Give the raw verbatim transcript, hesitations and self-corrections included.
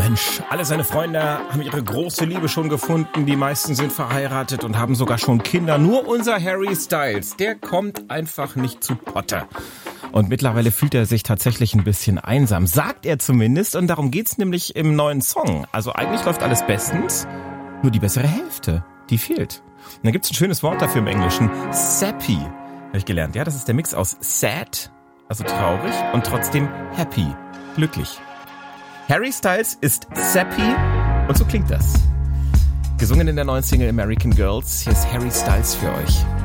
Mensch, alle seine Freunde haben ihre große Liebe schon gefunden, die meisten sind verheiratet und haben sogar schon Kinder. Nur unser Harry Styles, der kommt einfach nicht zu Potte. Und mittlerweile fühlt er sich tatsächlich ein bisschen einsam, sagt er zumindest. Und darum geht's nämlich im neuen Song. Also eigentlich läuft alles bestens, nur die bessere Hälfte, die fehlt. Und dann gibt's ein schönes Wort dafür im Englischen, sappy, habe ich gelernt. Ja, das ist der Mix aus sad, also traurig, und trotzdem happy, glücklich. Harry Styles ist sappy und so klingt das. Gesungen in der neuen Single American Girls. Hier ist Harry Styles für euch.